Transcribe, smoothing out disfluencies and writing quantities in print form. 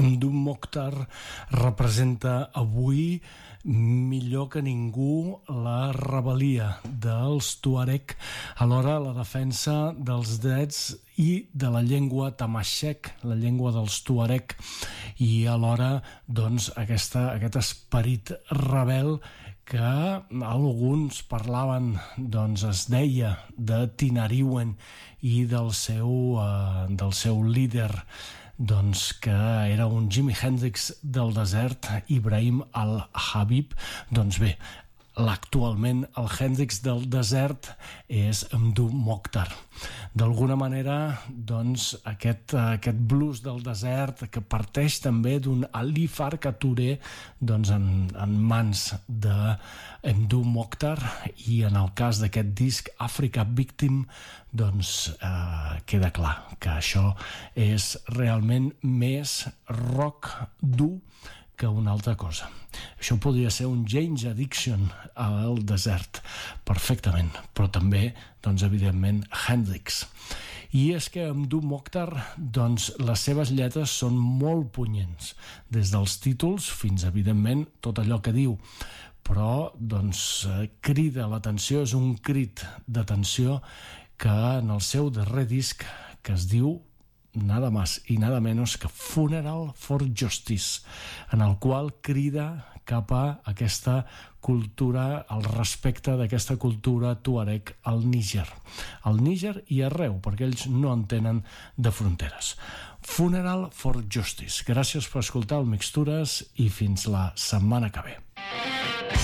Mdou Moctar representa avui millor que ningú la rebel·lia dels Tuareg, alhora la defensa dels drets i de la llengua tamashek, la llengua dels Tuareg, i alhora doncs, aquest esperit rebel que alguns parlaven, doncs es deia, de Tinariwen i del seu líder, doncs que era un Jimi Hendrix del desert, Ibrahim al-Habib. Doncs bé, actualment el Hendrix del desert és Mdou Moctar. D'alguna manera, doncs, aquest blues del desert que parteix també d'un Ali Farka Touré, doncs, en mans de Mdou Moctar, i en el cas d'aquest disc Africa Victim, doncs queda clar que això és realment més rock dur que una altra cosa. Això podria ser un Jane's Addiction al desert, perfectament, però també, doncs, evidentment, Hendrix. I és que Mdou Moctar, doncs, les seves lletres són molt punyents, des dels títols fins, evidentment, tot allò que diu, però, doncs, crida l'atenció, és un crit d'atenció que en el seu darrer disc, que es diu nada más y nada menos que Funeral for Justice, en el qual crida cap a aquesta cultura, al respecte d'aquesta cultura tuareg al Níger i arreu, perquè ells no en tenen de fronteres. Funeral for Justice. Gràcies per escoltar el Mixtures i fins la setmana que ve.